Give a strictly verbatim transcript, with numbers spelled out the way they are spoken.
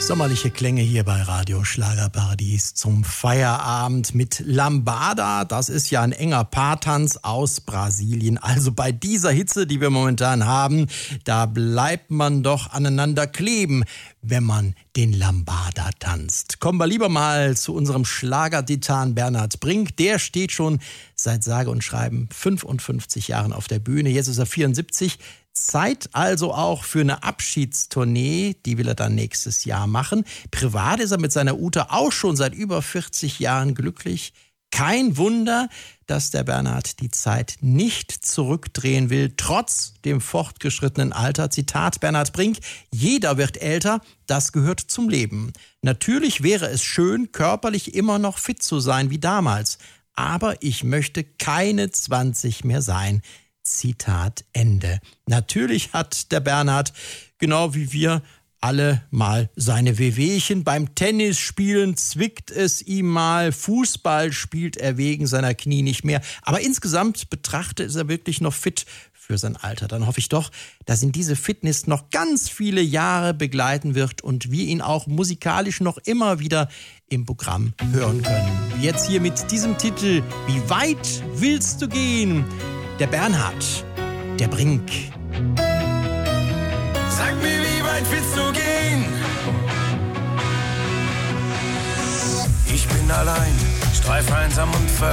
Sommerliche Klänge hier bei Radio Schlagerparadies zum Feierabend mit Lambada. Das ist ja ein enger Paartanz aus Brasilien. Also bei dieser Hitze, die wir momentan haben, da bleibt man doch aneinander kleben, wenn man den Lambada tanzt. Kommen wir lieber mal zu unserem Schlagertitan Bernhard Brink. Der steht schon seit sage und schreiben fünfundfünfzig Jahren auf der Bühne. Jetzt ist er vierundsiebzig. Zeit also auch für eine Abschiedstournee, die will er dann nächstes Jahr machen. Privat ist er mit seiner Ute auch schon seit über vierzig Jahren glücklich. Kein Wunder, dass der Bernhard die Zeit nicht zurückdrehen will, trotz dem fortgeschrittenen Alter. Zitat Bernhard Brink: Jeder wird älter, das gehört zum Leben. Natürlich wäre es schön, körperlich immer noch fit zu sein wie damals. Aber ich möchte keine zwanzig mehr sein. Zitat Ende. Natürlich hat der Bernhard, genau wie wir alle, mal seine Wehwehchen. Beim Tennisspielen zwickt es ihm mal, Fußball spielt er wegen seiner Knie nicht mehr. Aber insgesamt betrachtet ist er wirklich noch fit für sein Alter. Dann hoffe ich doch, dass ihn diese Fitness noch ganz viele Jahre begleiten wird und wir ihn auch musikalisch noch immer wieder im Programm hören können. Jetzt hier mit diesem Titel: Wie weit willst du gehen? Der Bernhard, der Brink. Sag mir, wie weit willst du gehen? Ich bin allein, streif einsam und verloren.